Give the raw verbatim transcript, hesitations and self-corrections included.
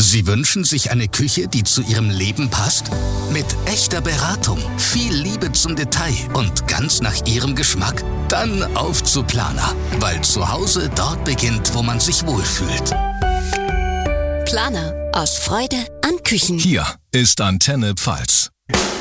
Sie wünschen sich eine Küche, die zu Ihrem Leben passt? Mit echter Beratung, viel Liebe zum Detail und ganz nach Ihrem Geschmack? Dann auf zu Planer, weil zu Hause dort beginnt, wo man sich wohlfühlt. Planer, aus Freude an Küchen. Hier ist Antenne Pfalz.